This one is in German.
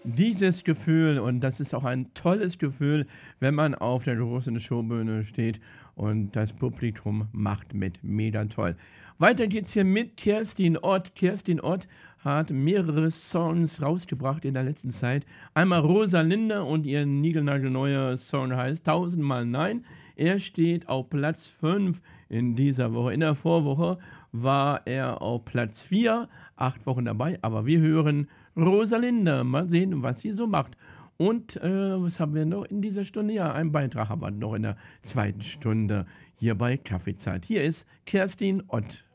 Dieses Gefühl und das ist auch ein tolles Gefühl, wenn man auf der großen Showbühne steht und das Publikum macht mit. Mega toll. Weiter geht's hier mit Kerstin Ott. Kerstin Ott hat mehrere Songs rausgebracht in der letzten Zeit. Einmal Rosalinde und ihr niegelnagelneuer Song heißt Tausendmal Nein. Er steht auf Platz 5 in dieser Woche. In der Vorwoche war er auf Platz 4, 8 Wochen dabei, aber wir hören Rosalinde. Mal sehen, was sie so macht. Und was haben wir noch in dieser Stunde? Ja, einen Beitrag haben wir noch in der zweiten Stunde hier bei Kaffeezeit. Hier ist Kerstin Ott.